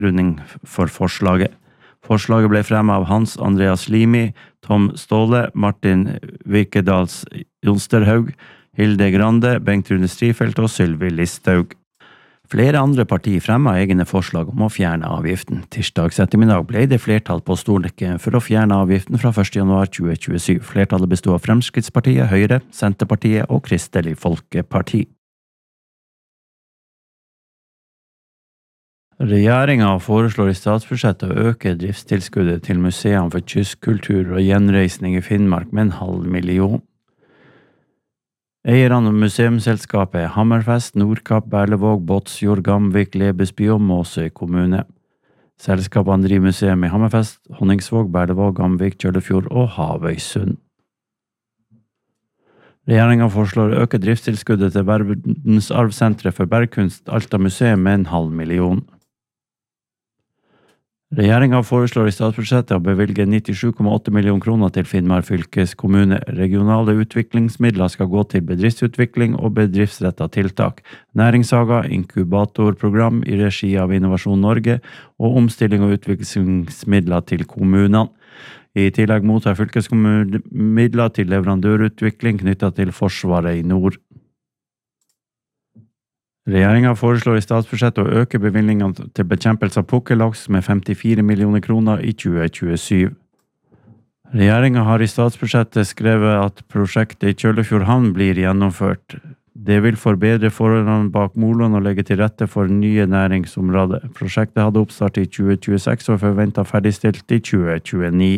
grunning for forslaget. Forslaget ble fremmet av Hans Andreas Limi, Tom Ståle, Martin Virkedals Jonsterhaug, Hilde Grande, Bengt Rune Strifeldt og Sylvi Listhaug. Flere andre partier fremmet egne forslag om å fjerne avgiften. Tirsdags ettermiddag ble det flertall på Stortinget for å fjerne avgiften fra 1. januar 2027. Flertallet bestod av Fremskrittspartiet, Høyre, Senterpartiet og Kristelig Folkeparti. Regjeringen foreslår i statsbudsjettet å øke driftstilskuddet til museene for kystkultur og gjenreisning i Finnmark med 500 000. Eierne av museumsselskapet er Hammerfest, Nordkapp, Berlevåg, Båtsfjord, Gamvik, Lebesby og Måsøy kommune. Selskapene driver museum i Hammerfest, Honningsvåg, Berlevåg, Gamvik, Kjøllefjord og Havøysund. Regjeringen foreslår å øke driftstilskuddet til Verdensarvsenteret for bergkunst Alta museum med 500 000. Regjeringen foreslår i statsbudsjettet å bevilge 97,8 millioner kroner til Finnmark fylkeskommune. Regionale utviklingsmidler skal gå til bedriftsutvikling og bedriftsrettet tiltak, næringssaga, inkubatorprogram i regi av Innovasjon Norge og omstilling og utviklingsmidler til kommunene. I tillegg mottar fylkeskommunen midler til leverandørutvikling knyttet til Forsvaret i nord. Regjeringen foreslår i statsbudsjettet å øke bevilgningene til bekjempelse av pukkellaks med 54 millioner kroner i 2027. Regjeringen har i statsbudsjettet skrevet at prosjektet i Kjøllefjord havn blir gjennomført. Det vil forbedre forholdene bak moloen og legge til rette for nye næringsområder. Prosjektet hadde oppstart i 2026 og forventet ferdigstilt i 2029.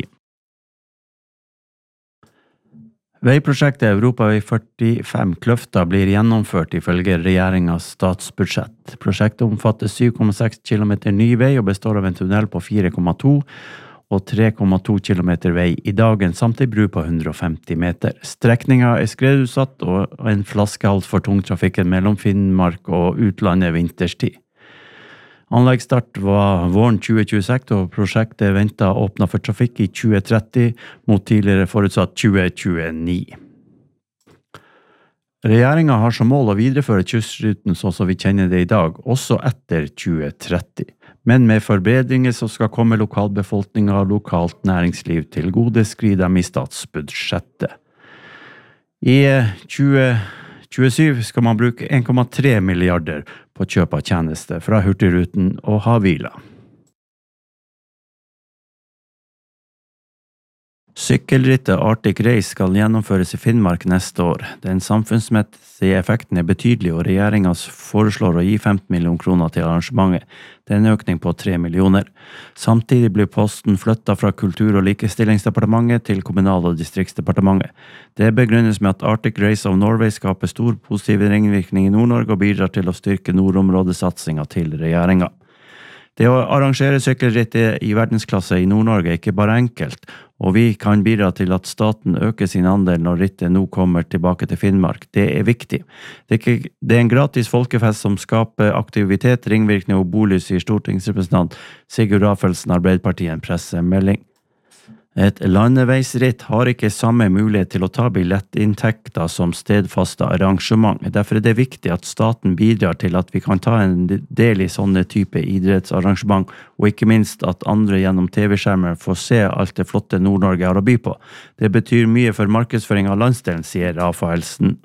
Veiprosjektet Europavei 45 Kløfta blir gjennomført ifølge regjeringens statsbudsjett. Prosjektet omfatter 7,6 km ny vei og består av en tunnel på 4,2 og 3,2 km vei i dagen samt en bru på 150 meter. Strekningen er skredutsatt og en flaskehals for tungtrafikken mellom Finnmark og utlandet vinterstid. Anleggsstart var våren 2026 og prosjektet ventet åpnet for trafikk i 2030 mot tidligere forutsatt 2029. Regjeringen har som mål å videreføre kystruten sånn som vi kjenner det i dag, også etter 2030. Men med forbedringer som skal komme lokalbefolkningen og lokalt næringsliv til gode, skriver dem i statsbudsjettet. I 2027 skal man bruke 1,3 milliarder på kjøp av tjenester fra Hurtigruten og Havila. Sykkelrittet Arctic Race skal gjennomføres i Finnmark neste år. Den samfunnsmessige effekten er betydelig, og regjeringen foreslår å gi 15 millioner kroner til arrangementet. Det er en økning på 3 millioner. Samtidig blir posten flyttet fra Kultur- og likestillingsdepartementet til Kommunal- og distriktsdepartementet. Det begrunnes med at Arctic Race of Norway skaper stor positiv ringvirkning i Nord-Norge og bidrar til å styrke nordområdesatsingen til regjeringen. Det å arrangere sykkelrittet i verdensklasse i Nord-Norge er ikke bare enkelt, og vi kan bidra til at staten øker sin andel når rittet nå kommer tilbake til Finnmark. Det er viktig. Det er en gratis folkefest som skaper aktivitet, ringvirkning og bolig, sier stortingsrepresentant Sigurd Rafelsen, Arbeiderpartiet, en pressemelding. Et landeveisritt har ikke samme mulighet til å ta billettinntekter som stedfaste arrangement. Derfor er det viktig at staten bidrar til at vi kan ta en del i sånne type idrettsarrangement, og ikke minst at andre gjennom TV-skjermer får se alt det flotte Nord-Norge har å by på. Det betyr mye for markedsføring av landsdelen, sier Rafaelsen.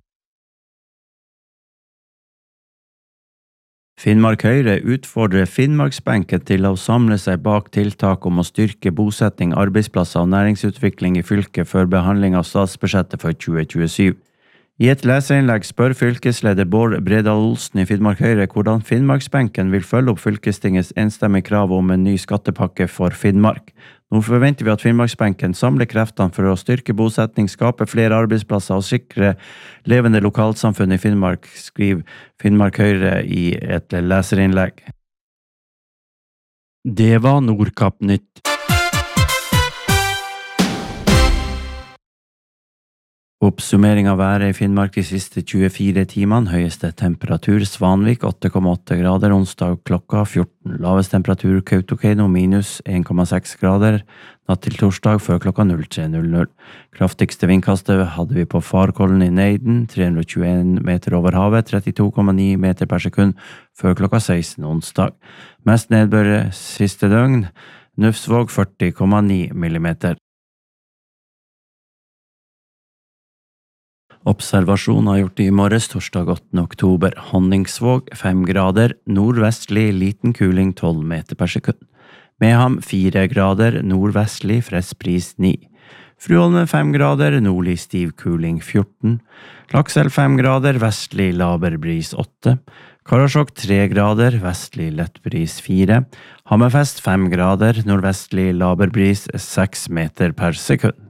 Finnmark Høyre utfordrer Finnmarksbenken til å samle seg bak tiltak om å styrke bosetting, arbeidsplasser og næringsutvikling i fylket før behandling av statsbudsjettet for 2027. I et leserinnlegg spør fylkesleder Bård Bredal Olsen i Finnmark Høyre hvordan Finnmarksbenken vil følge opp fylkestingets enstemmige krav om en ny skattepakke for Finnmark. Nå forventer vi at Finnmarksbenken samler kreftene for å styrke bosetting, skape flere arbeidsplasser og sikre levende lokalsamfunn i Finnmark, skriver Finnmark Høyre i et leserinnlegg. Det var Nordkapp Nytt. Oppsummering av været i Finnmark de siste 24 timene. Høyeste temperatur Svanvik 8,8 grader onsdag klokka 14. Lavest temperatur Kautokeino minus 1,6 grader natt til torsdag før klokka 03.00. Kraftigste vindkastet hadde vi på Farkollen i Neiden, 321 meter over havet, 32,9 meter per sekund før klokka 16 onsdag. Mest nedbør siste døgn, Nufsvåg 40,9 millimeter. Observasjoner gjort i morges, torsdag 8. oktober. Honningsvåg 5 grader, nordvestlig liten kuling 12 meter per sekund. Meham 4 grader, nordvestlig frestbris 9. Fruholmen 5 grader, nordlig stiv kuling 14. Lakselv 5 grader, vestlig laber bris 8. Karasjok 3 grader, vestlig lett bris 4. Hammerfest 5 grader, nordvestlig laber bris 6 meter per sekund.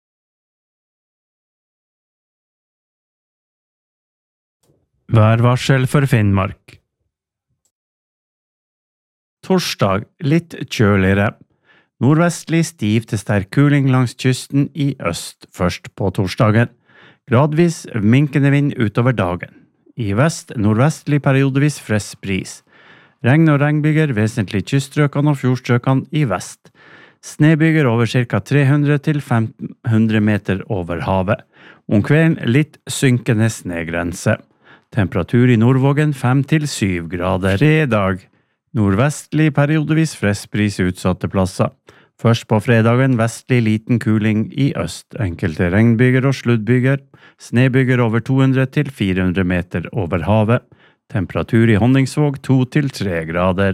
Værvarsel for Finnmark. Torsdag, litt kjøligere. Nordvestlig stiv til sterk kuling langs kysten i øst, først på torsdagen. Gradvis minkende vind utover dagen. I vest, nordvestlig periodevis frisk bris. Regn og regnbyger vesentlig kyststrøkene og fjordstrøkene i vest. Snebyger over ca. 300 til 500 meter over havet. Om kvelden litt synkende snegrense. Temperatur i Nordvågen 5 til 7 grader. Fredag. Nordvestlig periodevis frisk bris utsatte plasser. Først på fredagen vestlig liten kuling i øst. Enkelte regnbyger og sluddbyger. Snebyger over 200 til 400 meter over havet. Temperatur i Honningsvåg 2 til 3 grader.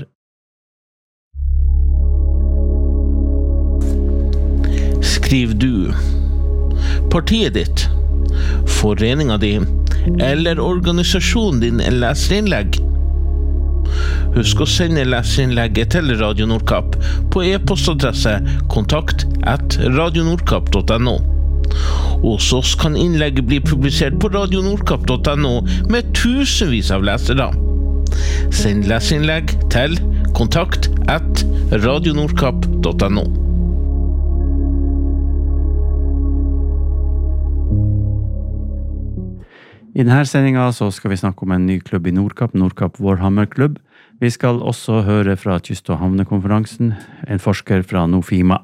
Skriv du. Partiet ditt. Foreninga di eller organisasjonen din leserinnlegg. Husk å sende leserinnlegget til Radio Nordkapp på e-postadresse kontakt@radionordkapp.no. Hos oss kan innlegget bli publisert på radionordkapp.no med tusenvis av lesere. Send leserinnlegg til kontakt@radionordkapp.no. I denne sendingen så skal vi snakke om en ny klubb i Nordkapp, Nordkapp Warhammer-klubb. Vi skal også høre fra Kyst- og havnekonferansen, en forsker fra Nofima.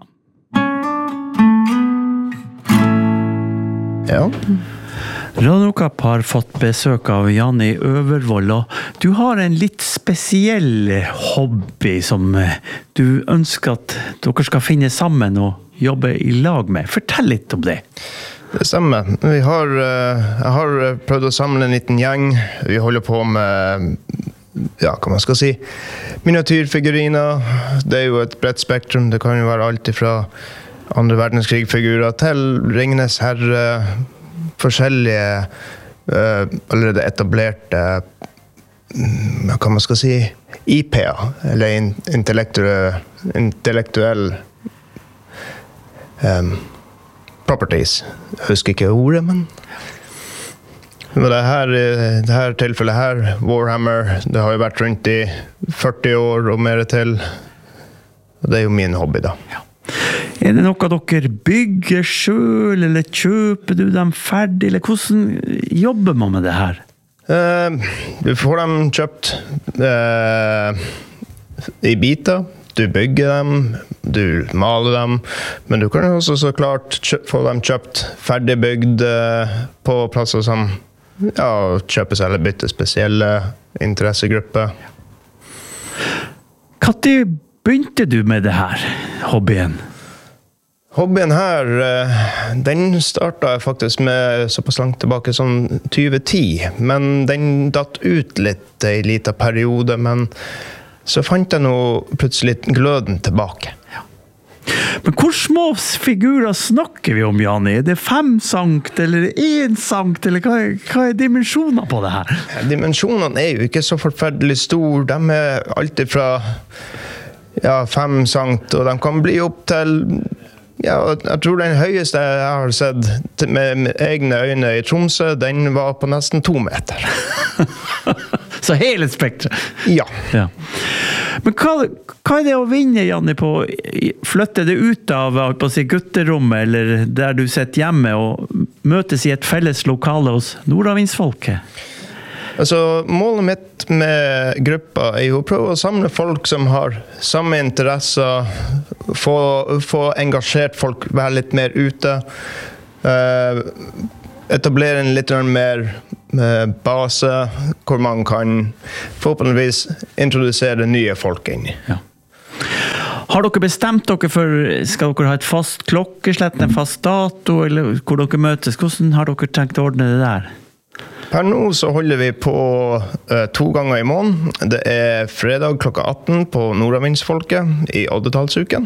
Ja. Radio Nordkapp har fått besøk av Janni Øvervold, og du har en litt spesiell hobby som du ønsker at dere skal finne sammen og jobbe i lag med. Fortell litt om det. Det stemmer. Jeg har prøvd å samle en liten gjeng. Vi holder på med, ja, hva man skal si, miniatyrfiguriner. Det er jo et bredt spektrum. Det kan jo være alt fra andre verdenskrig-figurer til Ringenes herre, forskjellige allerede etablerte, hva man skal si, IP-er, eller intellektuell properties. Jeg husker ikke ordet, men det her tilfellet her, Warhammer, det har jo vært rundt i 40 år og mer til. Og det er jo min hobby da. Ja. Er det noe dere bygger selv, eller kjøper du dem ferdig, eller hvordan jobber man med det her? Du får dem kjøpt i biter. Du bygger dem, du maler dem, men du kan også så klart få dem kjøpt ferdigbygd på plasser som kjøpes eller bytte spesielle interessegrupper. Når begynte du med det her, hobbyen? Hobbyen her, den startet jeg faktisk med såpass langt tilbake som 2010, men den datt ut litt i liten periode, men så fant jeg nå plutselig gløden tilbake. Ja. Men hvor små figurer snakker vi om, Janni? Er det 5 sankt, eller 1 sankt, eller hva er dimensjoner på det her? Dimensjonene er jo ikke så forferdelig store. De er alltid fra 5 sankt, og de kan bli opp til, jeg tror den høyeste jeg har sett med egne øyne i Tromsø, den var på nesten 2 meter. Så hele spektret? Ja. Men hva er det å vinne, Janni, på å flytte det ut av gutterommet, eller der du sitter hjemme, og møtes I et felles lokale hos Nordavindsfolket? Altså, målet mitt med gruppa jo å prøve å samle folk som har samme interesser, få engasjert folk, være litt mer ute, etablere en litt mer base hvor man kan forhåpentligvis introdusere nye folk inn I. Ja. Har dere bestemt dere for, skal dere ha et fast klokkeslett, en fast dato, eller hvor dere møtes? Hvordan har dere tenkt å ordne det der? Per nå så holder vi på 2 ganger I måneden. Det fredag klokka 18 på Nordavindsfolket I Oddetallsuken.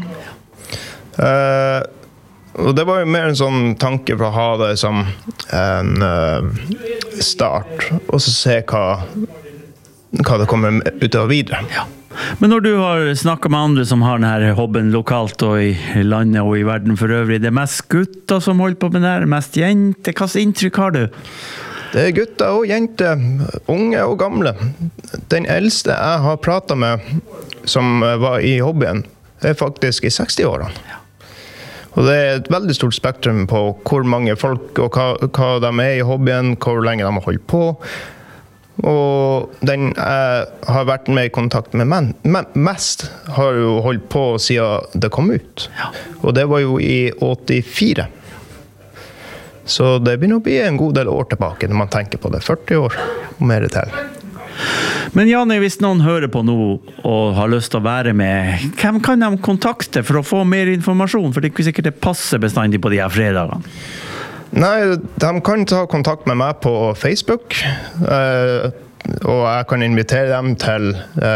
Og det var jo mer en sånn tanke for å ha det som en start, og så se hva det kommer ut av videre. Ja. Men når du har snakket med andre som har denne hobbyen lokalt og I landet og I verden for øvrig, det mest gutter som holder på med det her, mest jenter, hva inntrykk har du? Det gutter og jenter, unge og gamle. Den eldste jeg har pratet med, som var I hobbyen, faktisk I 60-årene. Ja. Og det et veldig stort spektrum på hvor mange folk og hva de I hobbyen, hvor lenge de har holdt på. Og den jeg har vært med I kontakt med mest har jo holdt på siden det kom ut. Ja. Og det var jo I 84. Så det begynner å bli en god del år tilbake når man tenker på det. 40 år og mer til. Men Jani, hvis noen hører på nå og har lyst til å være med, hvem kan de kontakte for å få mer informasjon? For det ikke sikkert det passer bestandig på de her fredagene. Nei, de kan ta kontakt med meg på Facebook, og jeg kan invitere dem til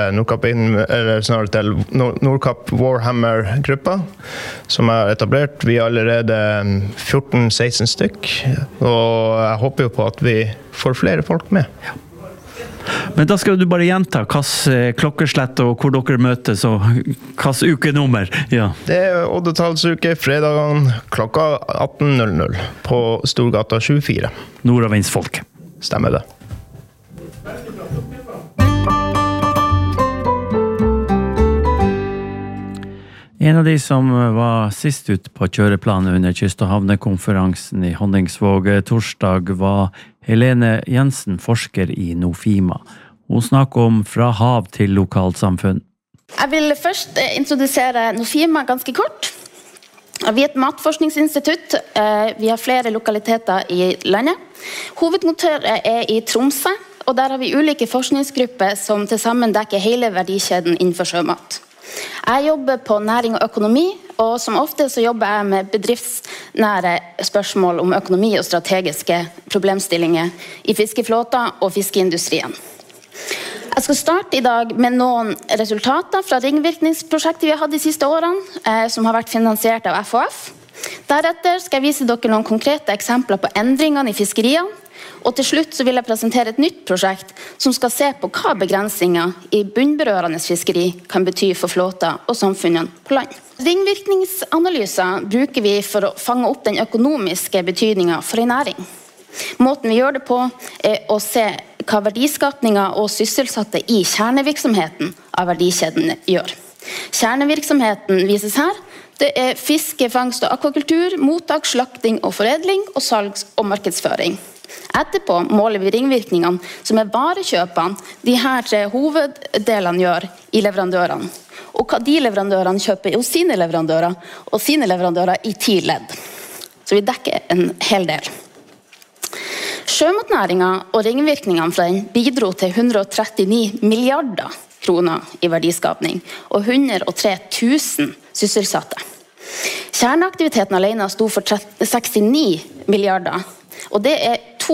Nordkapp Warhammer-gruppa, som etablert. Vi allerede 14-16 stykk, og jeg håper jo på at vi får flere folk med. Ja. Men da skal du bare gjenta hvilket klokkeslett og hvor dere møtes og hvilket ukenummer. Ja. Det Oddetallsuke, fredagen klokka 18.00 på Storgata 24. Nordavindsfolket. Stemmer det. En av de som var sist ut på kjøreplanet under Kyst- og havnekonferansen I Honningsvåg torsdag var Helene Jensen, forsker I Nofima. Hun snakker om fra hav til lokalsamfunn. Jeg vil først introdusere Nofima ganske kort. Vi et matforskningsinstitutt. Vi har flere lokaliteter I landet. Hovedkontoret I Tromsø, og der har vi ulike forskningsgrupper som til sammen dekker hele verdikjeden innenfor sjømat. Jeg jobber på næring og økonomi, og som ofte så jobber jeg med bedriftsnære spørsmål om økonomi og strategiske problemstillinger I fiskeflåta og fiskeindustrien. Jeg skal starte I dag med noen resultater fra ringvirkningsprosjektet vi har hatt de siste årene, som har vært finansiert av FHF. Deretter skal jeg vise dere noen konkrete eksempler på endringene I fiskeriene, og til slutt så vil jeg presentere et nytt prosjekt som skal se på hva begrensninger I bunnberørende fiskeri kan bety for flåta og samfunnene på land. Ringvirkningsanalyser bruker vi for å fange opp den økonomiske betydningen for en næring. Måten vi gjør det på å se hva verdiskapninger og sysselsatte I kjernevirksomheten av verdikjeden gjør. Kjernevirksomheten vises her. Det fiske, fangst og akvakultur, mottak, slakting og foredling og salgs- og markedsføring. Etterpå måler vi ringvirkningene som varekjøpene de her 3 hoveddelene gjør I leverandørene, og hva de leverandørene kjøper hos sine leverandører, og sine leverandører I 10 ledd. Så vi dekker en hel del. Sjømatnæringen og ringvirkningene fra den bidro til 139 milliarder kroner I verdiskapning, og 103 000 sysselsatte. Kjerneaktiviteten alene sto for 69 milliarder, og det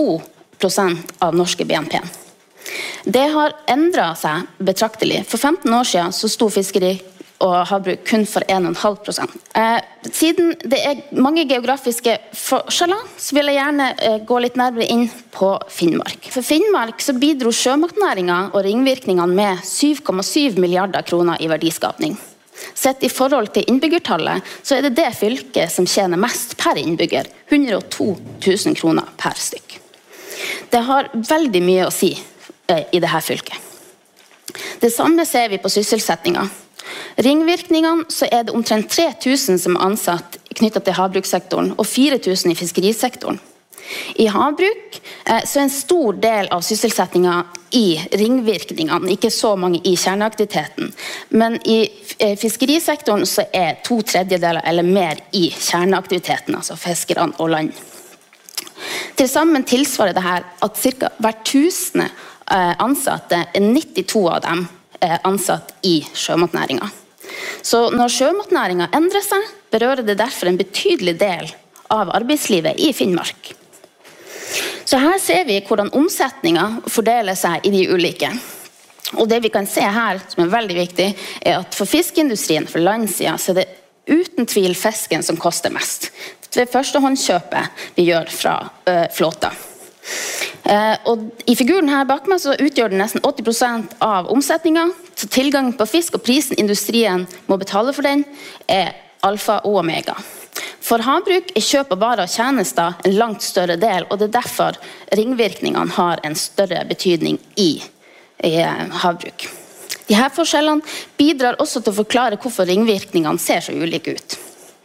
2% av norske BNP. Det har endret seg betraktelig. For 15 år siden så sto fiskeri og havbruk kun for 1,5%. Siden det mange geografiske forskjeller, så vil jeg gjerne gå litt nærmere inn på Finnmark. For Finnmark så bidro sjømatnæringen og ringvirkningene med 7,7 milliarder kroner I verdiskapning. Sett I forhold til innbyggertallet, så det fylket som tjener mest per innbygger, 102 000 kroner per stykk. Det har veldig mye å si I dette fylket. Det samme ser vi på sysselsetningen. Ringvirkningene så det omtrent 3 000 som ansatt knyttet til havbrukssektoren, og 4 000 I fiskerisektoren. I havbruk så en stor del av sysselsettingen i ringvirkningene, ikke så mange i kjerneaktiviteten. Men i fiskerisektoren så 2/3 eller mer i kjerneaktiviteten, altså fiskerne og land. Til sammen tilsvarer det her at cirka hver 1000 ansatte, 92 av dem ansatt i sjømatnæringen. Så når sjømatnæringen endrer seg, berører det derfor en betydelig del av arbeidslivet i Finnmark. Så her ser vi hvordan omsetningen fordeler seg i de ulike. Og det vi kan se her, som veldig viktig, at for fiskeindustrien, for landsiden, så det uten tvil fisken som koster mest. Det førstehåndskjøpet vi gjør fra flåta. Og i figuren her bak meg så utgjør det nesten 80% av omsetningen, så tilgangen på fisk og prisen industrien må betale for den alfa og omega. For havbruk kjøp av varer og tjenester en langt større del, og det derfor ringvirkningene har en større betydning i havbruk. Disse forskjellene bidrar også til å forklare hvorfor ringvirkningene ser så ulike ut.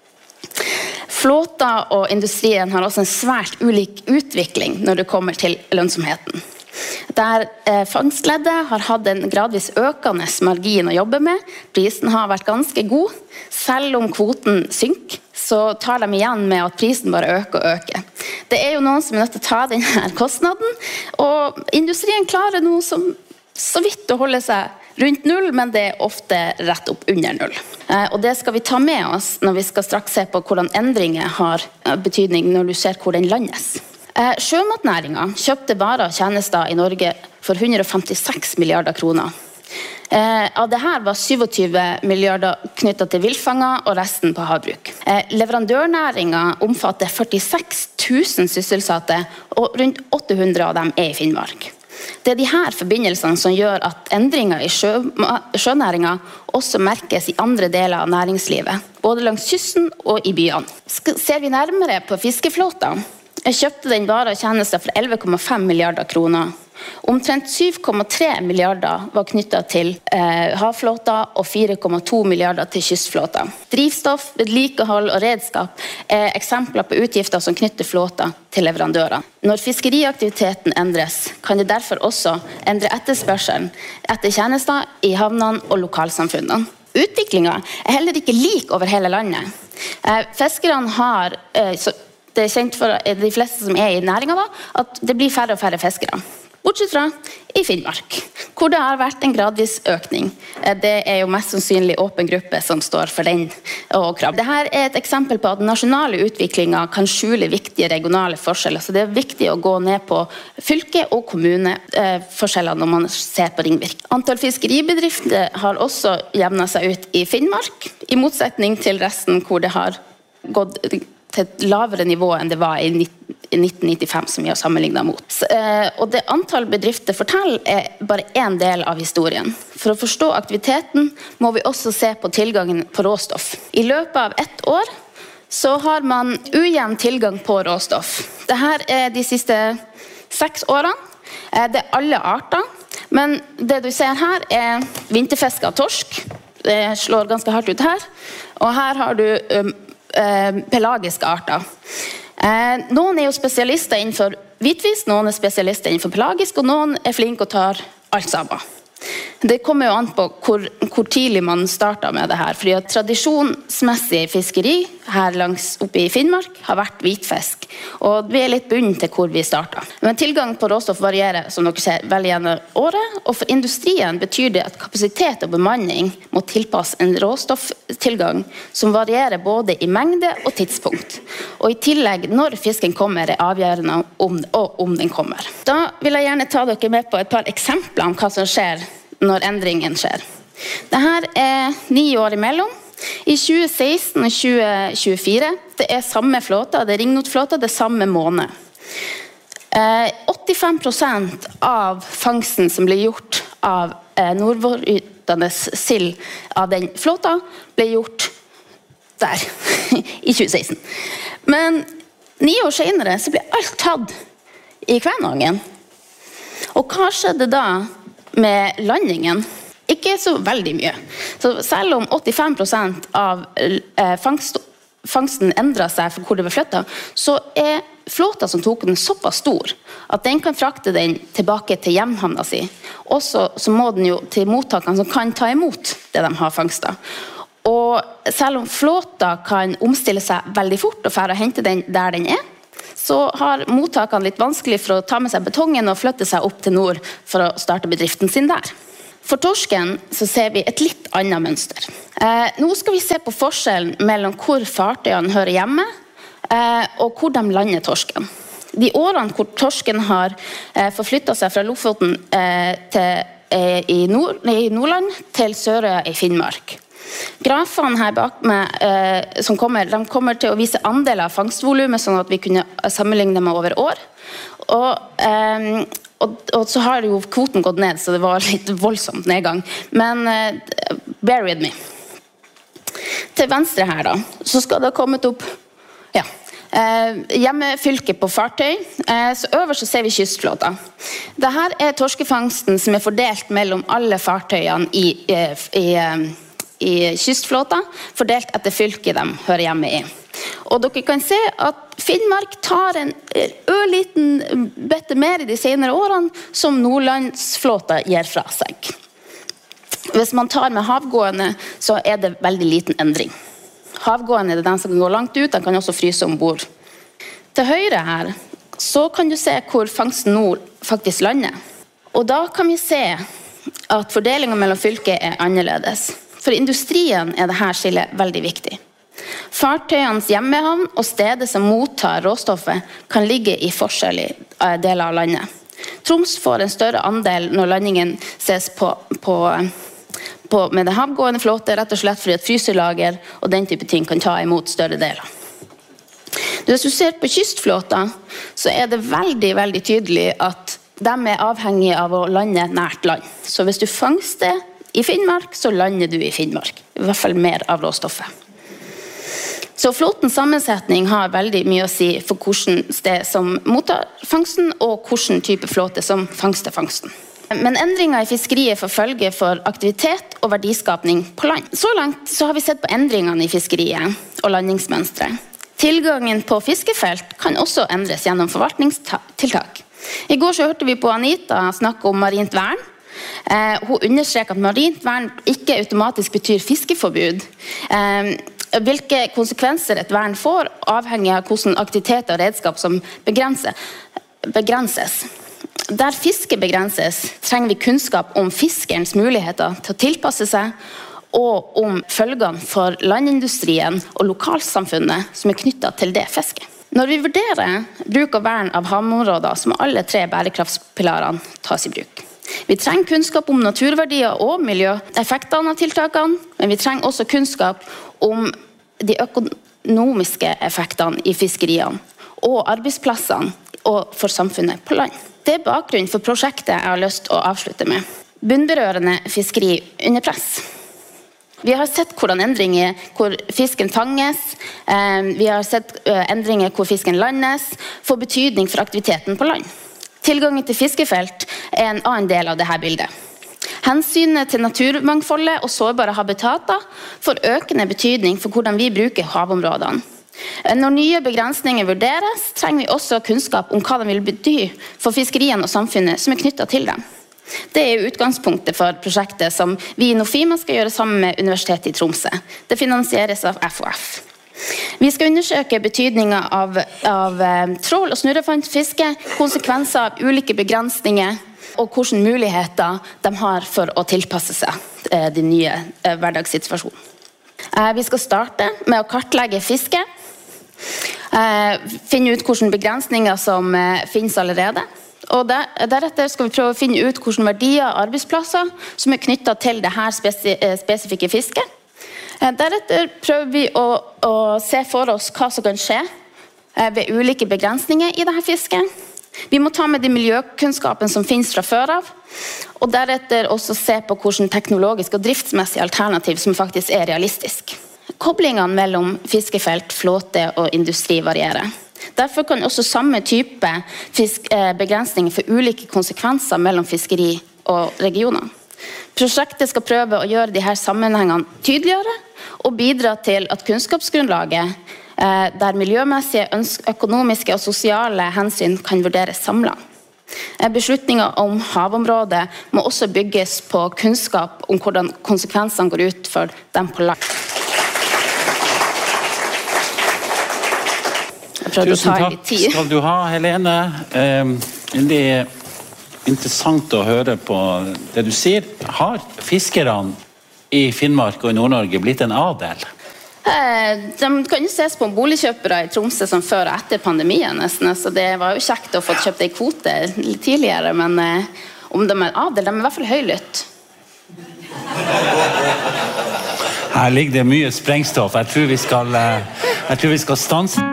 Flåta og industrien har også en svært ulik utvikling når det kommer til lønnsomheten. Der fangstleddet har hatt en gradvis økende margin å jobbe med, prisen har vært ganske god, selv om kvoten synker, så tar de igjen med at prisen bare øker og øker. Det jo noen som nødt til å ta denne kostnaden, og industrien klarer noe som så vidt å holde seg rundt null, men det ofte rett opp under null. Og det skal vi ta med oss når vi skal straks se på hvordan endringer har betydning når du ser hvor den landes. Sjømatnæringen kjøpte varer og tjenester i Norge for 156 milliarder kroner. Av det her var 27 milliarder knyttet til villfanger og resten på havbruk. Leverandørnæringen omfatter 46 000 sysselsatte, og rundt 800 av dem i Finnmark. Det de her forbindelsene som gjør at endringer i sjønæringen også merkes i andre deler av næringslivet, både langs kysten og i byene. Ser vi nærmere på fiskeflåta, kjøpte den varer og tjenester for 11,5 milliarder kroner. Omtrent 7,3 milliarder var knyttet til havflåta og 4,2 milliarder til kystflåta. Drivstoff, vedlikehold og redskap eksempler på utgifter som knytter flåta til leverandørene. Når fiskeriaktiviteten endres, kan det derfor også endre etterspørselen etter tjenester i havnene og lokalsamfunnene. Utviklingen heller ikke lik over hele landet. Fiskerne har, det kjent for de fleste som i næringen da, at det blir færre og færre fiskere. Bortsett fra i Finnmark, hvor det har vært en gradvis økning. Det jo mest sannsynlig åpen gruppe som står for den og krav. Dette et eksempel på at den nasjonale utviklingen kan skjule viktige regionale forskjeller, så det viktig å gå ned på fylke- og kommuneforskjeller når man ser på ringvirk. Antall fiskeribedrifter har også jevnet seg ut i Finnmark, i motsetning til resten hvor det har gått til et lavere nivå enn det var i 1995 som vi har sammenlignet mot. Og det antall bedrifter forteller bare en del av historien. For å forstå aktiviteten må vi også se på tilgangen på råstoff. I løpet av ett år så har man ujevn tilgang på råstoff. Dette de siste 6 årene. Det alle arter, men det du ser her vinterfiske av torsk. Det slår ganske hardt ut her. Og her har du pelagiske arter. Noen jo spesialister innenfor hvitfisk, noen spesialister innenfor pelagisk, og noen flinke og tar alt sammen. Det kommer jo an på hvor tidlig man starter med det her, fordi at tradisjonsmessig fiskeri her langs oppe i Finnmark har vært hvitfisk, og vi litt bundet til hvor vi starter. Men tilgang på råstoff varierer, som dere ser, veldig gjennom året, og for industrien betyr det at kapasitet og bemanning må tilpasse en råstofftilgang som varierer både i mengde og tidspunkt. Og i tillegg, når fisken kommer, avgjørende om den kommer. Da vil jeg gjerne ta dere med på et par eksempler om hva som skjer når endringen skjer. Dette 9 år imellom. I 2016 og 2024, det samme flåta, det ringnotflåta, det samme måned. 85% av fangsten som ble gjort av nordvårytende sild av den flåta, ble gjort der, i 2016. Men 9 år senere så ble alt tatt i Kvænangen. Og hva skjedde da med landingen? Ikke så veldig mye. Så selv om 85% av fangsten endret seg for hvor det ble flyttet, så flåta som tok den såpass stor at den kan frakte den tilbake til hjemhavna si. Også så må den jo til mottakene som kan ta imot det de har fangstet. Og selv om flåta kan omstille seg veldig fort og fære og hente den der den så har mottakene litt vanskelig for å ta med seg betongen og flytte seg opp til nord for å starte bedriften sin der. For torsken så ser vi et litt annet mønster. Nå skal vi se på forskjellen mellom hvor fartøyene hører hjemme, og hvor de lander torsken. De årene hvor torsken har forflyttet seg fra Lofoten i Nordland til Sørøya i Finnmark. Grafene her bak meg som de kommer til å vise andeler av fangstvolumet, sånn at vi kunne sammenligne dem over år. Og så har jo kvoten gått ned, så det var litt voldsomt nedgang. Men bear with me. Til venstre her da, så skal det ha kommet opp hjemmefylke på fartøy. Så øverst så ser vi kystflåta. Dette torskefangsten som fordelt mellom alle fartøyene i kystflåta, fordelt etter fylke de hører hjemme i. Og dere kan se at Finnmark tar en ørliten bette mer i de senere årene som Nordlandsflåta gir fra seg. Hvis man tar med havgående, så det veldig liten endring. Havgående det den som kan gå langt ut, den kan også fryse ombord. Til høyre her, så kan du se hvor fangsten nord faktisk lander. Og da kan vi se at fordelingen mellom fylker annerledes. For industrien dette skillet veldig viktig. Fartøyenes hjemmehavn og stedet som mottar råstoffet kan ligge i forskjellige deler av landet. Troms får en større andel når landingen ses med det havgående flåte, rett og slett fordi at fryselager og den type ting kan ta imot større deler. Hvis du ser på kystflåta, så det veldig, veldig tydelig at de avhengige av å lande nært land. Så hvis du fangster i Finnmark, så lander du i Finnmark. I hvert fall mer av råstoffet. Så flåtens sammensetning har veldig mye å si for hvordan sted som mottar fangsten, og hvordan type flåte som fangster fangsten. Men endringer i fiskeriet får følge for aktivitet og verdiskapning på land. Så langt så har vi sett på endringene i fiskeriet og landingsmønstre. Tilgangen på fiskefelt kan også endres gjennom forvaltningstiltak. I går så hørte vi på Anita snakke om marint vern. Hun understreker at marint vern ikke automatisk betyr fiskeforbud. Hvilke konsekvenser et vern får, avhengig av hvordan aktiviteter og redskap som begrenses. Der fiske begrenses, trenger vi kunnskap om fiskerens muligheter til å tilpasse seg, og om følgene for landindustrien og lokalsamfunnet som knyttet til det fisket. Når vi vurderer bruk og vern av havområder, så må alle 3 bærekraftspilarene tas i bruk. Vi trenger kunnskap om naturverdier og miljøeffektene av tiltakene, men vi trenger også kunnskap om de økonomiske effektene i fiskeriene og arbeidsplassene og for samfunnet på land. Det bakgrunnen for prosjektet jeg har lyst til å avslutte med. Bunnberørende fiskeri under press. Vi har sett hvordan endringer hvor fisken fanges, vi har sett endringer hvor fisken landes, får betydning for aktiviteten på land. Tilgangen til fiskefelt en annen del av dette bildet. Hensynet til naturmangfoldet og sårbare habitater får økende betydning for hvordan vi bruker havområdene. Når nye begrensninger vurderes, trenger vi også kunnskap om hva de vil bety for fiskeriene og samfunnet som knyttet til dem. Det utgangspunktet for prosjektet som vi i Nofima skal gjøre sammen med Universitetet i Tromsø. Det finansieres av FOF. Vi skal undersøke betydningen av trål- og snurrefantfiske, konsekvenser av ulike begrensninger og hvilke muligheter de har for å tilpasse seg de nye hverdagssituasjonen. Vi skal starte med å kartlegge fiske, finne ut hvilke begrensninger som finnes allerede, og deretter skal vi prøve å finne ut hvilke verdier og arbeidsplasser som knyttet til dette spesifikke fisket. Deretter prøver vi å se for oss hva som kan skje ved ulike begrensninger i dette fisket. Vi må ta med de miljøkunnskapen som finnes fra før av, og deretter også se på hvilke teknologiske og driftsmessige alternativ som faktisk realistisk. Koblingene mellom fiskefelt, flåte og industri varierer. Derfor kan også samme type begrensninger få ulike konsekvenser mellom fiskeri og regioner. Prosjektet skal prøve å gjøre disse sammenhengene tydeligere, og bidra til at kunnskapsgrunnlaget, der miljømessige, økonomiske og sosiale hensyn kan vurderes samlet. Beslutninger om havområdet må også bygges på kunnskap om hvordan konsekvensene går ut for dem på land. Tusen takk skal du ha, Helene. Det interessant å høre på det du sier. Har fiskerne i Finnmark og i Nord-Norge blitt en adel? De kan jo ses på boligkjøpere i Tromsø som før og etter pandemien nesten, så det var jo kjekt å få kjøpt en kvote litt tidligere, men om de er adel, de er i hvert fall høylytt. Her ligger det mye sprengstoff. Jeg tror vi skal stanse.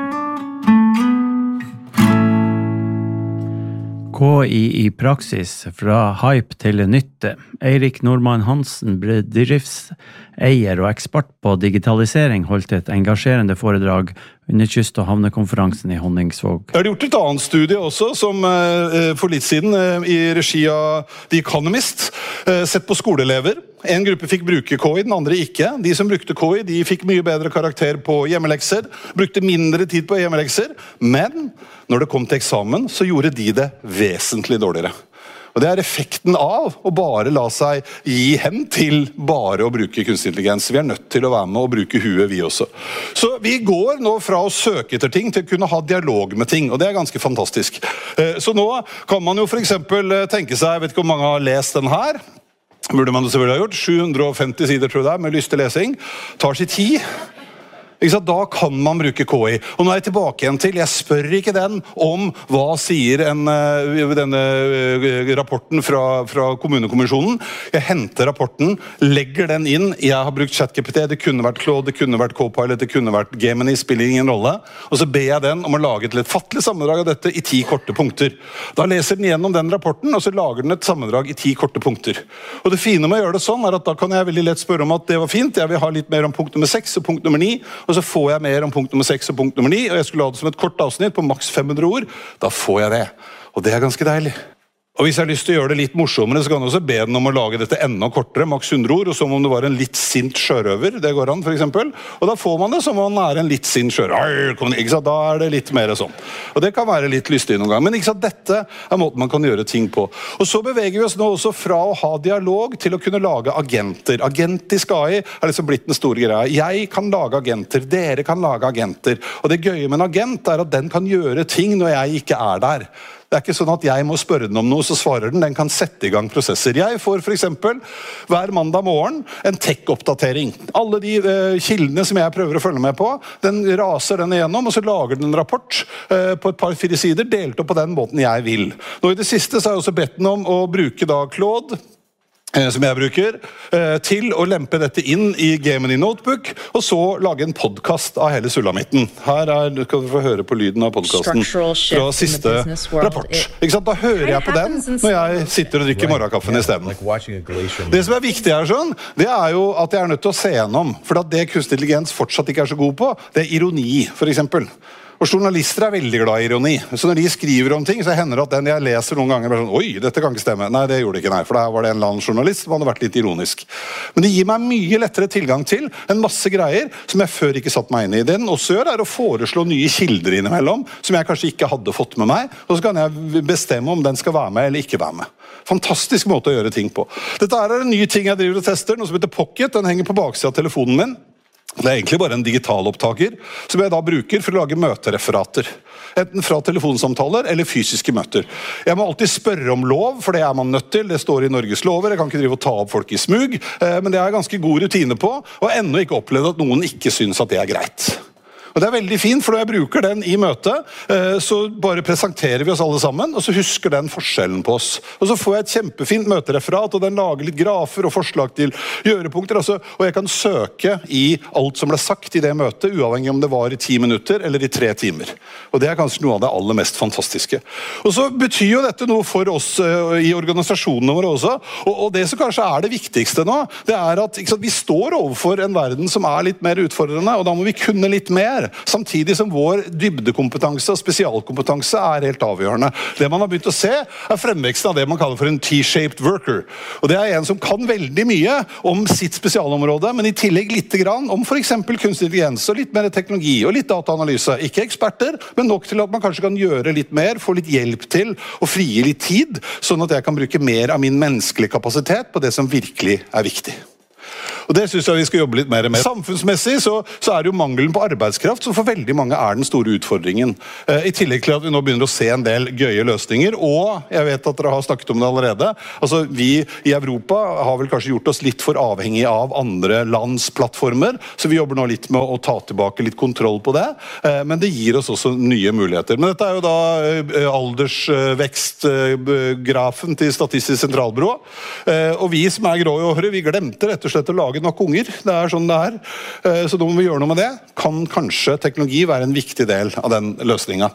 KI i praksis, fra hype til nytte. Eirik Normann Hansen, bedriftseier og ekspert på digitalisering, holdt et engasjerende foredrag under kyst- og havnekonferansen i Honningsvåg. Jeg har gjort et annet studie også, som for litt siden, i regi av The Economist, sett på skoleelever. En gruppe fikk bruke KI, den andre ikke. De som brukte KI, de fikk mye bedre karakter på hjemmelekser, brukte mindre tid på hjemmelekser, men når det kom til eksamen, så gjorde de det vesentlig dårligere. Og det er effekten av å bare la seg gi hen til bare å bruke kunstig intelligens. Vi er nødt til å være med og bruke huet, vi også. Så vi går nå fra å søke etter ting til å kunne ha dialog med ting, og det er ganske fantastisk. Så nå kan man jo for eksempel tenke seg, jeg vet ikke om mange har lest den her, burde man det selvfølgelig ha gjort, 750 sider tror jeg, med lystig lesing, tar sin tid. Da kan man bruke KI. Og nå er jeg tilbake igjen til, jeg spør ikke den om hva sier denne rapporten fra kommunekommisjonen. Jeg henter rapporten, legger den inn, jeg har brukt ChatGPT, det kunne vært Claude, det kunne vært Copilot, det kunne vært Gemini, spiller ingen rolle. Og så ber jeg den om å lage et lettfattelig sammendrag av dette i 10 korte punkter. Da leser den gjennom den rapporten, og så lager den et sammendrag i 10 korte punkter. Og det fine med å gjøre det sånn er at da kan jeg veldig lett spørre om at det var fint, jeg vil ha litt mer om punkt nummer 6 og punkt nummer 9, og så får jeg mer om punkt nummer 6 og punkt nummer 9, og jeg skulle ha det som et kort avsnitt på maks 500 ord, da får jeg det. Og det er ganske deilig. Og hvis jeg har lyst til å gjøre det litt morsommere, så kan jeg også be den om å lage dette enda kortere, maks 100 ord, og som om det var en litt sint sjørøver, det går an for eksempel. Og da får man det som om man er en litt sint sjørøver. Da er det litt mer sånn. Og det kan være litt lystig noen gang. Men dette er måten man kan gjøre ting på. Og så beveger vi oss nå også fra å ha dialog til å kunne lage agenter. Agentisk AI er liksom blitt den store greia. Jeg kan lage agenter, dere kan lage agenter. Og det gøye med en agent er at den kan gjøre ting når jeg ikke er der. Det er ikke sånn at jeg må spørre den om noe, så svarer den. Den kan sette i gang prosesser. Jeg får for eksempel hver mandag morgen en tech-oppdatering. Alle de kildene som jeg prøver å følge med på, den raser den igjennom, og så lager den en rapport på et par 4 sider, delt opp på den måten jeg vil. Nå i det siste så har jeg også bedt den om å bruke da Claude, som jeg bruker, til å lempe dette inn i Gemini Notebook, og så lage en podcast av hele sulamitten. Her kan du få høre på lyden av podcasten fra siste rapport. Da hører jeg på den når jeg sitter og drikker morgenkaffen i stedet. Det som er viktig her sånn, det er jo at jeg er nødt til å se gjennom, for at det kunstig intelligens fortsatt ikke er så god på, det er ironi, for eksempel. Og journalister er veldig glad i ironi. Så når de skriver om ting, så hender det at den jeg leser noen ganger bare sånn, oi, dette kan ikke stemme. Nei, det gjorde det ikke, nei, for der var det en eller annen journalist som hadde vært litt ironisk. Men det gir meg mye lettere tilgang til en masse greier som jeg før ikke satt meg inn i. Det den også gjør er å foreslå nye kilder innimellom, som jeg kanskje ikke hadde fått med meg, og så kan jeg bestemme om den skal være med eller ikke være med. Fantastisk måte å gjøre ting på. Dette er en ny ting jeg driver og tester, noe som heter Pocket. Den henger på baksiden av telefonen min. Det er egentlig bare en digitalopptaker som jeg da bruker for å lage møtereferater. Enten fra telefonsamtaler eller fysiske møter. Jeg må alltid spørre om lov, for det er man nødt til. Det står i Norges lover. Jeg kan ikke drive og ta opp folk i smug, men det er ganske god rutine på, og ennå ikke opplevd at noen ikke synes at det er greit. Og det er veldig fint, for når jeg bruker den i møtet, så bare presenterer vi oss alle sammen, og så husker den forskjellen på oss. Og så får jeg et kjempefint møtereferat, og den lager litt grafer og forslag til gjørepunkter, og jeg kan søke i alt som ble sagt i det møtet, uavhengig om det var i 10 minutter eller i 3 timer. Og det er kanskje noe av det aller mest fantastiske. Og så betyr jo dette noe for oss i organisasjonene våre også, og det som kanskje er det viktigste nå, det er at vi står overfor en verden som er litt mer utfordrende, og da må vi kunne litt mer. mer, samtidig som vår dybdekompetanse og spesialkompetanse helt avgjørende. Det man har begynt å se fremveksten av det man kaller for en T-shaped worker. Og det en som kan veldig mye om sitt spesialområde, men i tillegg litt grann om for eksempel kunstig intelligens og litt mer teknologi og litt dataanalyse. Ikke eksperter, men nok til at man kanskje kan gjøre litt mer, få litt hjelp til å frigi litt tid, sånn at jeg kan bruke mer av min menneskelige kapasitet på det som virkelig viktig. Og det synes jeg vi skal jobbe litt mer med. Samfunnsmessig så det jo mangelen på arbeidskraft som for veldig mange den store utfordringen. I tillegg til at vi nå begynner å se en del gøye løsninger, og jeg vet at dere har snakket om det allerede. Altså, vi i Europa har vel kanskje gjort oss litt for avhengig av andre lands plattformer, så vi jobber nå litt med å ta tilbake litt kontroll på det, men det gir oss også nye muligheter. Men dette jo da aldersvekstgrafen til Statistisk sentralbyrå, og vi som grå i håret, vi glemte rett og slett å lage nok unger. Det sånn det så da må vi gjøre noe med det. Kan kanskje teknologi være en viktig del av den løsningen.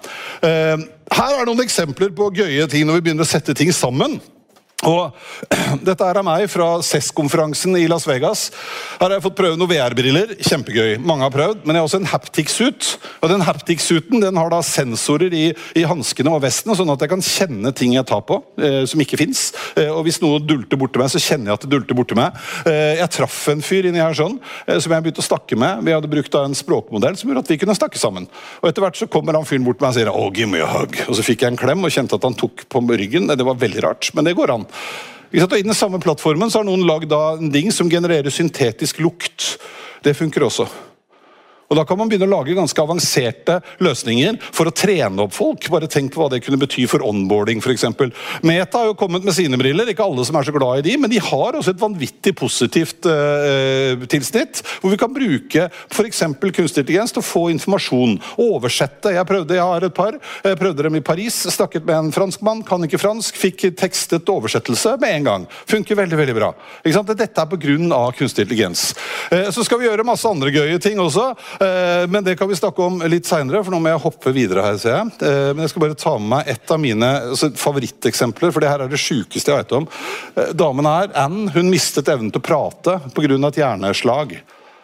Her noen eksempler på gøye ting når vi begynner å sette ting sammen. Og dette meg fra CES-konferansen i Las Vegas. Her har jeg fått prøve noen VR-briller, kjempegøy. Mange har prøvd, men jeg har også en haptic-suit. Og den haptic-suiten, den har da sensorer i handskene og vesten, sånn at jeg kan kjenne ting jeg tar på, som ikke finnes. Og hvis noe dulter borte meg, så kjenner jeg at det dulter borte meg. Jeg traff en fyr inni her sånn, som jeg begynte å snakke med. Vi hadde brukt da en språkmodell som gjorde at vi kunne snakke sammen. Og etter hvert så kommer han fyren bort til meg og sier, «Oh, give me a hug». Og så fikk jeg en klem og kjente at han tok på ryggen. Det var veldig rart, men det går an. I den samme plattformen så har noen lagd en ding som genererer syntetisk lukt. Det funker også. Og da kan man begynne å lage ganske avanserte løsninger for å trene opp folk. Bare tenk på hva det kunne bety for onboarding, for eksempel. Meta har jo kommet med sine briller, ikke alle som så glad i de, men de har også et vanvittig positivt tilsnitt, hvor vi kan bruke for eksempel kunstig intelligens til å få informasjon, oversette. Jeg har et par, jeg prøvde dem i Paris, snakket med en franskmann, kan ikke fransk, fikk tekstet oversettelse med en gang. Funker veldig, veldig bra. Ikke sant? Dette på grunn av kunstig intelligens. Så skal vi gjøre masse andre gøye ting også, men det kan vi snakke om litt senere, for nå må jeg hoppe videre her, ser jeg. Men jeg skal bare ta med meg et av mine favoritteksempler, for det her det sykeste jeg vet om. Damen her, Anne, hun mistet evnen til å prate på grunn av et hjerneslag.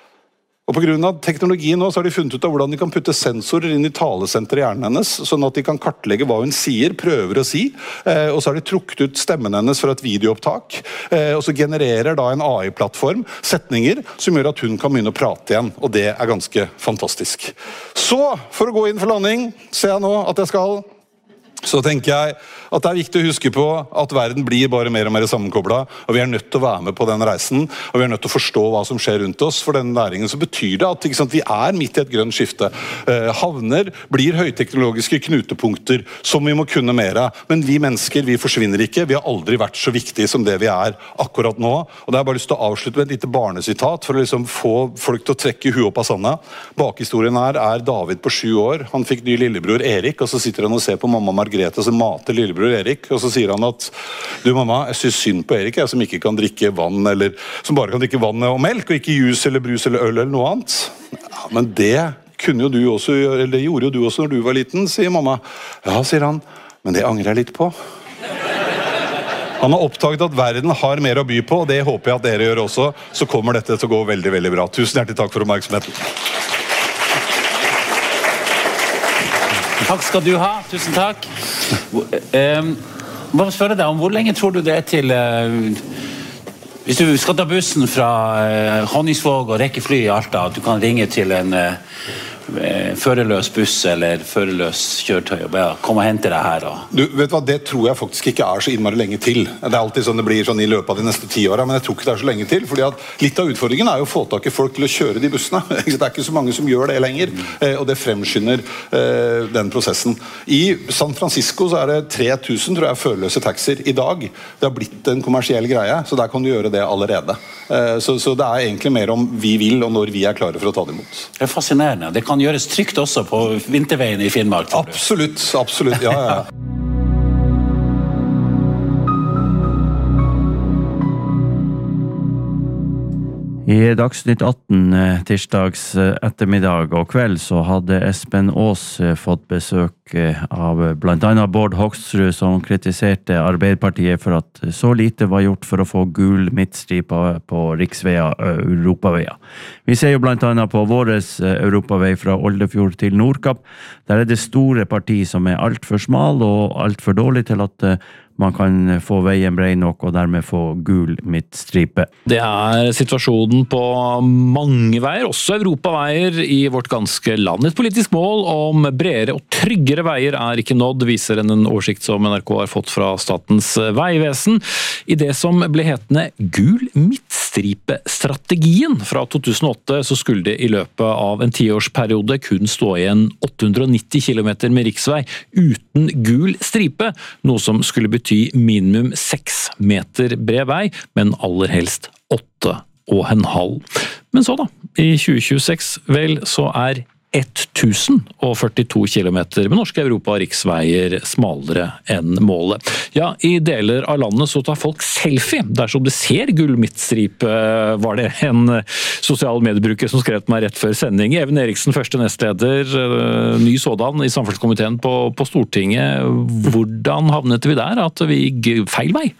Og på grunn av teknologi nå så har de funnet ut av hvordan de kan putte sensorer inn i talesenteret i hjernen hennes, sånn at de kan kartlegge hva hun sier, prøver å si, og så har de trukket ut stemmen hennes fra et videoopptak, og så genererer da en AI-plattform setninger som gjør at hun kan begynne å prate igjen, og det ganske fantastisk. Så, for å gå inn for landing, ser jeg nå at jeg skal... Så tenker jeg at det viktig å huske på at verden blir bare mer og mer sammenkoblet, og vi nødt til å være med på den reisen, og vi nødt til å forstå hva som skjer rundt oss. For den næringen så betyr det at ikke sant, vi midt i et grønt skifte. Havner blir høyteknologiske knutepunkter som vi må kunne mer av, men vi mennesker, vi forsvinner ikke. Vi har aldri vært så viktige som det vi akkurat nå. Og det har jeg bare lyst til å avslutte med et lite barnesitat for å liksom få folk til å trekke huet opp av sanda. Bakhistorien her David på 7 år. Han fikk ny lillebror Erik, og så sitter han og ser på mamma Margrethe som mater lillebror Erik, og så sier han at du mamma, jeg synes synd på Erik, som ikke kan drikke vann, eller som bare kan drikke vann og melk, og ikke juice eller brus eller øl eller noe annet. Ja, men det kunne jo du også gjøre, eller det gjorde jo du også når du var liten, sier mamma. Ja, sier han, men det angrer jeg litt på. Han har oppdaget at verden har mer å by på, og det håper jeg at dere gjør også, så kommer dette til å gå veldig, veldig bra. Tusen hjertelig takk for oppmerksomheten. Takk skal du ha, tusen takk. Bare spørre deg om hvor lenge tror du det til hvis du skal ta bussen fra Honningsvåg og rekke fly i Alta, at du kan ringe til en førerløs buss eller førerløs kjøretøy og bare komme og hente deg her Du, vet du hva, det tror jeg faktisk ikke så innmari lenge til. Det alltid sånn det blir sånn i løpet av de neste 10 årene, men jeg tror ikke det så lenge til, fordi at litt av utfordringen jo å få tak i folk til å kjøre de bussene. Det ikke så mange som gjør det lenger, og det fremskynder den prosessen. I San Francisco så det 3000, tror jeg, førerløse taxier i dag. Det har blitt en kommersiell greie, så der kan du gjøre det allerede. Så det egentlig mer om vi vil, og når vi klare for å ta det imot. Det fascinerende. Det kan gjøres trygt også på vinterveien i Finnmark. Absolutt, absolutt, ja. I Dagsnytt 18 tirsdags ettermiddag og kveld så hadde Espen Aas fått besøk av blant annet Bård Hoksrud som kritiserte Arbeiderpartiet for at så lite var gjort for å få gul midtstripe på riksveier og europaveier. Vi ser jo blant annet på våres europavei fra Oldefjord til Nordkapp. Der det store parti som alt for smal og alt for dårlig til at man kan få veien brei nok og dermed få gul midtstripe. Det situasjonen på mange veier, også europaveier i vårt ganske land. Et politisk mål om bredere og tryggere veier ikke nådd, viser en oversikt som NRK har fått fra Statens vegvesen. I det som ble hetende gul midtstripe-strategien fra 2008, så skulle det i løpet av en 10-årsperiode kun stå igjen 890 kilometer med riksvei uten gul stripe, noe som skulle bety minimum 6 meter bred vei, men aller helst 8,5. Men så da, i 2026, vel, så 1042 kilometer med norske Europa- og riksveier smalere enn målet. Ja, i deler av landet så tar folk selfie dersom det ser gul midtstripe, var det en sosial mediebruker som skrev til meg rett før sending. Even Eriksen, første nestleder, ny sådan i samferdselskomiteen på Stortinget. Hvordan havnet vi der, at vi gikk feil vei?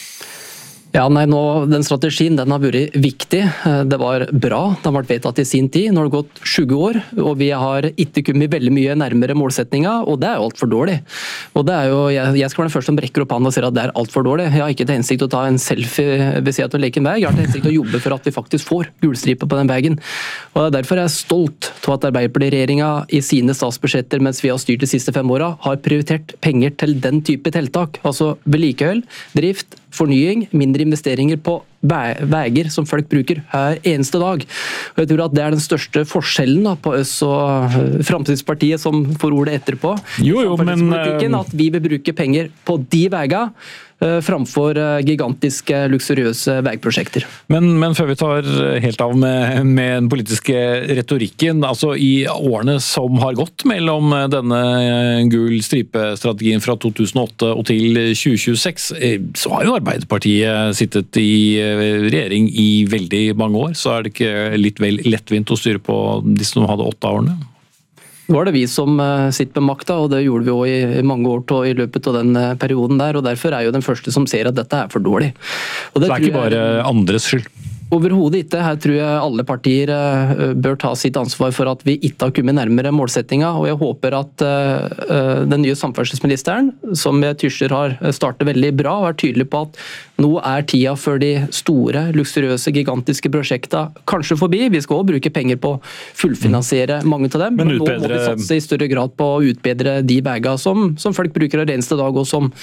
Ja, den strategien den har vært viktig. Det var bra, det har vært vedtatt i sin tid. Nå har det gått 20 år, og vi har ikke kommet veldig mye nærmere målsetningen, og det jo alt for dårlig. Og det jo, jeg skal være den første som brekker opp hånden og sier at det alt for dårlig. Jeg har ikke til hensikt å ta en selfie ved siden av å leke en vei, jeg har til hensikt å jobbe for at vi faktisk får gulstripe på den veien. Og derfor jeg stolt til at Arbeiderparti-regjeringen i sine statsbudsjetter, mens vi har styrt de siste 5 årene, har prioritert penger til den type tiltak. Altså vedlikehold, drift, fornying, mindre investeringer på veier som folk bruker hver eneste dag. Og jeg tror at det den største forskjellen da, på oss og Fremskrittspartiet som får ordet etterpå. Men at vi vil bruke penger på de veiene framfor gigantiske, luksuriøse veiprosjekter. Men før vi tar helt av med den politiske retorikken, altså i årene som har gått mellom denne gul stripe-strategien fra 2008 og til 2026, så har jo Arbeiderpartiet sittet i regjering i veldig mange år, så det ikke litt vel lettvint å styre på de som hadde 8 årene? Nå det vi som sitter med makta, og det gjorde vi også i mange år i løpet av den perioden der, og derfor jo den første som ser at dette for dårlig. Og det ikke bare andres skyld? Overhodet ikke. Her tror jeg alle partier bør ta sitt ansvar for at vi ikke har kommet nærmere målsettinga, og jeg håper at den nye samferdselsministeren, som jeg tysjer har startet veldig bra, og tydelig på at nå tida for de store, luksuriøse, gigantiske prosjektene kanskje forbi. Vi skal også bruke penger på å fullfinansiere mange av dem, men nå må vi satse i større grad på å utbedre de veiene som folk bruker hver eneste dag, og som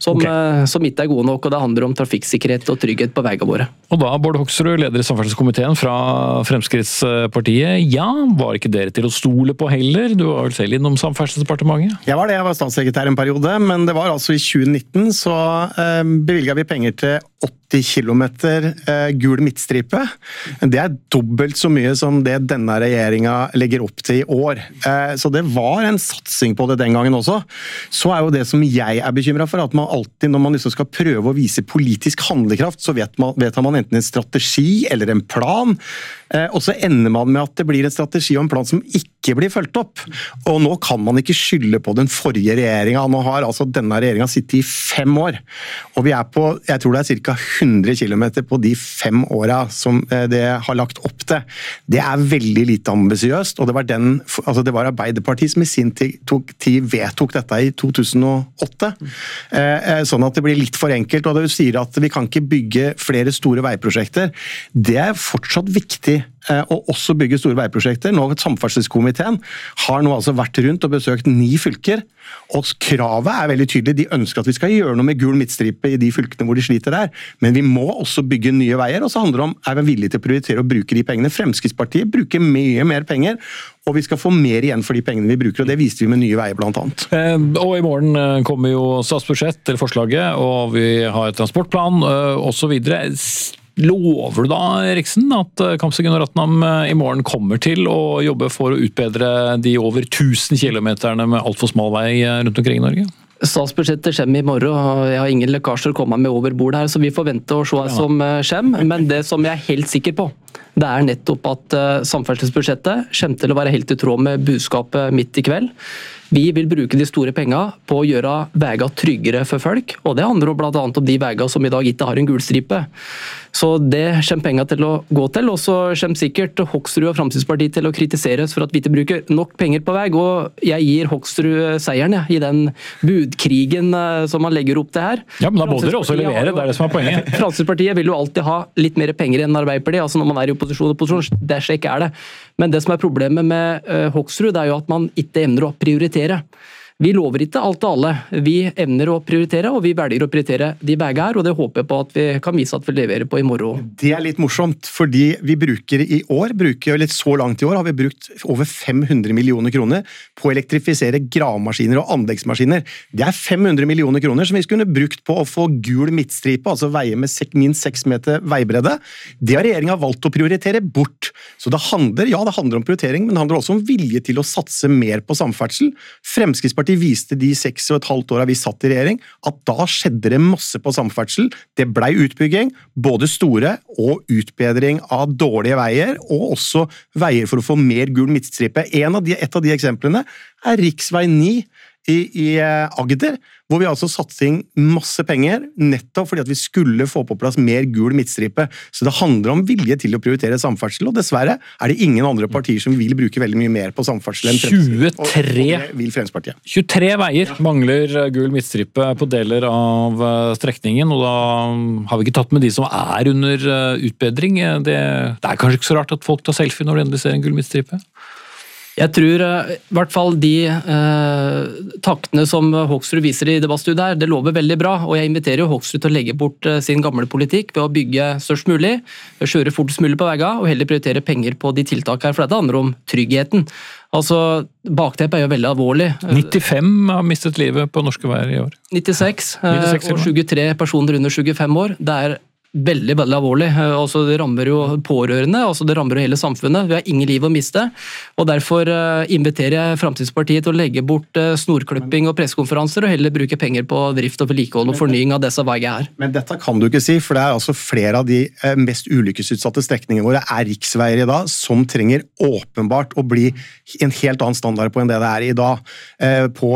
ikke gode nok, og det handler om trafikksikkerhet og trygghet på veiene våre. Og da, Bård Hoksrud, leder i samferdselskomiteen fra Fremskrittspartiet. Ja, var ikke dere til å stole på heller? Du var vel selv innom Samferdselsdepartementet? Jeg var det, jeg var statssekretær en periode, men det var altså i 2019 så bevilget vi penger til 80 kilometer gul midtstripe. Det dobbelt så mye som det denne regjeringen legger opp til i år. Så det var en satsing på det den gangen også. Så jo det som jeg bekymret for, at man alltid, når man liksom skal prøve å vise politisk handlekraft, så vet man enten en strategi eller en plan, og så ender man med at det blir en strategi og en plan som ikke blir fulgt opp. Og nå kan man ikke skylde på den forrige regjeringen. Nå har altså denne regjeringen sittet i 5 år, og vi på, jeg tror det cirka 100 kilometer på de 5 årene som det har lagt opp til. Det veldig lite ambisiøst, og det var Arbeiderpartiet som i sin tid vedtok dette i 2008. Sånn at det blir litt for enkelt, og du sier at vi kan ikke bygge flere store veiprosjekter. Det fortsatt viktig å også bygge store veiprosjekter. Nå Samferdselskomiteen har nå altså vært rundt og besøkt 9 fylker, og kravet veldig tydelig. De ønsker at vi skal gjøre noe med gul midtstripe i de fylkene hvor de sliter der, men vi må også bygge nye veier, og så handler det om, vi villige til å prioritere å bruke de pengene? Fremskrittspartiet bruker mye mer penger, og vi skal få mer igjen for de pengene vi bruker, og det viste vi med Nye Veier blant annet. Og i morgen kommer jo statsbudsjett til forslaget, og vi har transportplan og så videre. Lover du da, Eriksen, at Kamzy-Gunnar Ratnam i morgen kommer til å jobbe for å utbedre de over 1000 kilometerne med alt for smal vei rundt omkring i Norge? Statsbudsjettet kommer i morgen, og jeg har ingen lekkasjer å komme med over bord her, så vi får vente og se hva som kommer. Men det som jeg helt sikker på, det nettopp at samferdselsbudsjettet kommer til å være helt I tråd med budskapet midt I kveld. Vi vil bruke de store pengene på å gjøre veier tryggere for folk, og det handler blant annet om de veier som I dag ikke har en gul stripe. Så det kommer penger til å gå til, og så kommer sikkert Hoksrud og Fremskrittspartiet til å kritiseres for at vi ikke bruker nok penger på vei, og jeg gir Hoksrud seieren I den budkrigen som man legger opp til her. Ja, men da må dere også levere, det det som poenget. Fremskrittspartiet vil jo alltid ha litt mer penger enn Arbeiderpartiet, altså når man I opposisjon, det slik det. Men det som problemet med Hoksrud, det jo at man ikke evner å prioritere. Vi lover ikke alt til alle. Vi evner å prioritere, og vi velger å prioritere de veiene her, og det håper jeg på at vi kan vise at vi leverer på I morgen. Det litt morsomt, fordi vi bruker I år, litt så langt I år, har vi brukt over 500 millioner kroner på å elektrifisere gravemaskiner og anleggsmaskiner. Det 500 millioner kroner som vi skulle brukt på å få gul midtstripe, altså veier med minst 6 meter veibredde. Det har regjeringen valgt å prioritere bort. Så det handler om prioritering, men det handler også om vilje til å satse mer på samferdsel. Fremskrittspartiet viste de 6,5 årene vi satt I regjering, at da skjedde det masse på samferdsel. Det ble utbygging, både store og utbedring av dårlige veier, og også veier for å få mer gul midtstripe. Et av de eksemplene riksvei 9 I Agder, hvor vi altså satte inn masse penger, nettopp fordi at vi skulle få på plass mer gul midtstripe. Så det handler om vilje til å prioritere samferdsel, og dessverre det ingen andre partier som vil bruke veldig mye mer på samferdsel enn Fremskrittspartiet. 23 veier mangler gul midtstripe på deler av strekningen, og da har vi ikke tatt med de som under utbedring. Det kanskje ikke så rart at folk tar selfie når de endelig ser en gul midtstripe? Jeg tror I hvert fall de taktene som Hoksrud viser I debattstudiet her, det lover veldig bra, og jeg inviterer Hoksrud til å legge bort sin gamle politikk ved å bygge størst mulig, kjøre fortest mulig på veiene, og heller prioritere penger på de tiltak her, for dette handler om tryggheten. Altså, bakteppet jo veldig alvorlig. 95 har mistet livet på norske veier I år. 96 og 23 personer under 25 år. Det veldig, veldig alvorlig. Altså, det rammer jo pårørende, altså det rammer jo hele samfunnet. Vi har ingen liv å miste, og derfor inviterer jeg Fremskrittspartiet til å legge bort snorklipping og pressekonferanser, og heller bruke penger på drift og vedlikehold og fornying av disse veiene her. Men dette kan du ikke si, for det altså flere av de mest ulykkesutsatte strekningene våre riksveier I dag, som trenger åpenbart å bli en helt annen standard på enn det I dag. På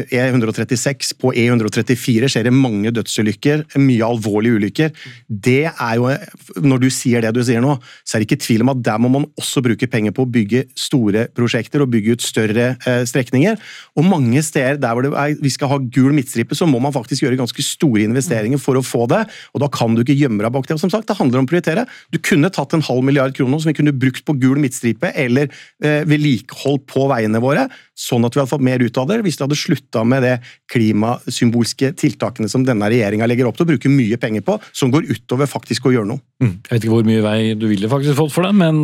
E136, på E134 skjer det mange dødsulykker, mye alvorlige ulykker. Det jo, når du sier det du sier nå, så det ikke tvil om at der må man også bruke penger på å bygge store prosjekter og bygge ut større strekninger. Og mange steder der hvor vi skal ha gul midtstripe, så må man faktisk gjøre ganske store investeringer for å få det, og da kan du ikke gjemme deg bak det. Og som sagt, det handler om å prioritere. Du kunne tatt 0,5 milliard kroner som vi kunne brukt på gul midtstripe, eller vedlikehold på veiene våre, sånn at vi hadde fått mer ut av det, hvis vi hadde sluttet med det klimasymbolske tiltakene som denne regjeringen legger opp til å bruke mye penger på, som går utover faktisk å gjøre noe. Jeg vet ikke hvor mye vei du ville faktisk fått for det, men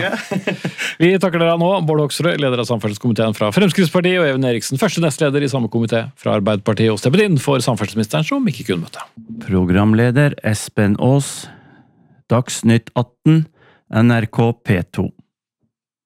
vi takker dere nå. Bård Hoksrud, leder av samferdselskomiteen fra Fremskrittspartiet, og Even Eriksen, første nestleder I samme komité fra Arbeiderpartiet, og steppet inn for samferdselsministeren som ikke kunne møte. Programleder Espen Aas, Dagsnytt 18, NRK P2.